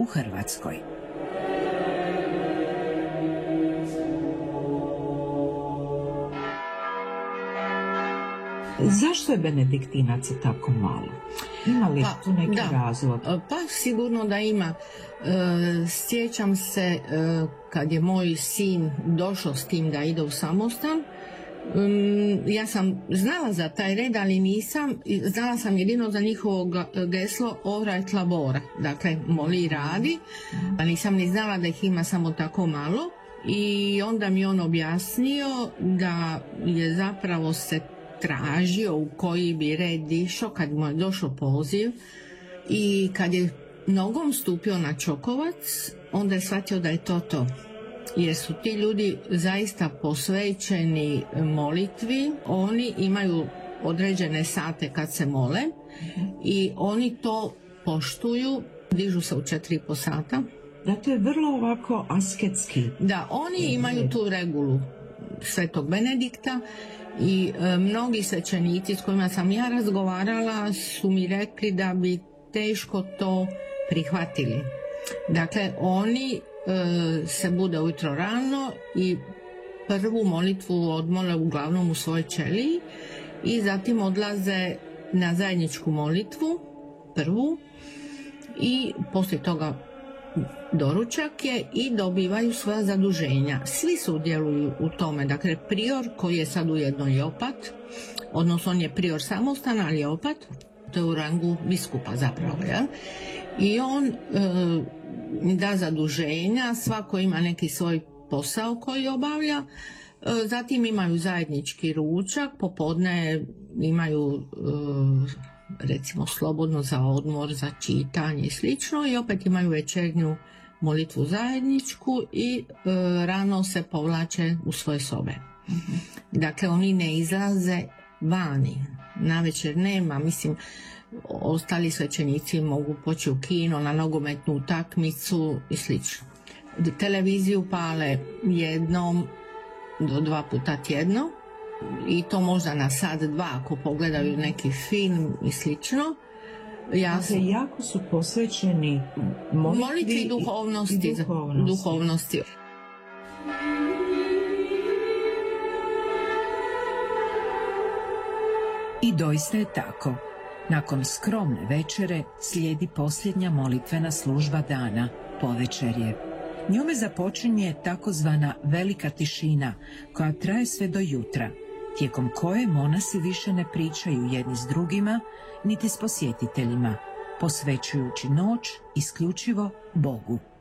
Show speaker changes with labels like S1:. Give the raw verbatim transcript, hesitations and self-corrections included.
S1: Hrvatskoj. Zašto je benediktinaca tako malo? Ima li
S2: pa,
S1: tu neki
S2: da,
S1: razlog?
S2: Pa sigurno da ima. E, sjećam se e, kad je moj sin došao s tim da ide u samostan, um, ja sam znala za taj red, ali nisam, znala sam jedino za njihovo geslo ora et labora, dakle moli i radi, a nisam ni znala da ih ima samo tako malo. I onda mi on objasnio da je zapravo se tražio u koji bi red išao kad mu je došao poziv, i kad je nogom stupio na Čokovac, onda je shvatio da je to to. Jer su ti ljudi zaista posvećeni molitvi, oni imaju određene sate kad se mole i oni to poštuju, dižu se u četiri i po sata.
S1: Da, to je vrlo ovako asketski.
S2: Da, oni imaju tu regulu Svetog Benedikta i e, mnogi svećenici s kojima sam ja razgovarala su mi rekli da bi teško to prihvatili. Dakle, oni e, se bude ujutro rano i prvu molitvu odmole uglavnom u svojoj ćeliji i zatim odlaze na zajedničku molitvu, prvu, i poslije toga doručak je i dobivaju svoja zaduženja. Svi sudjeluju u tome. Dakle, prior koji je sad ujedno i opat, odnosno on je prior samostan, ali je opat, to je u rangu biskupa zapravo, ja? I on e, da zaduženja, svako ima neki svoj posao koji obavlja, e, zatim imaju zajednički ručak, popodne imaju e, recimo slobodno za odmor, za čitanje i slično, i opet imaju večernju molitvu zajedničku i e, rano se povlače u svoje sobe. Mm-hmm. Dakle, oni ne izlaze vani, navečer nema, mislim, ostali svećenici mogu poći u kino, na nogometnu utakmicu i slično. Televiziju pale jednom do dva puta tjedno, i to možda na sat dva ako pogledaju neki film i slično. Ja sam...
S1: Dakle, jako su posvećeni molitvi,
S2: molitvi i duhovnosti,
S1: i duhovnosti.
S2: duhovnosti.
S1: I doista je tako. Nakon skromne večere slijedi posljednja molitvena služba dana, povečerje. Njome započinje takozvana velika tišina koja traje sve do jutra, tijekom koje monasi više ne pričaju jedni s drugima niti s posjetiteljima, posvećujući noć isključivo Bogu.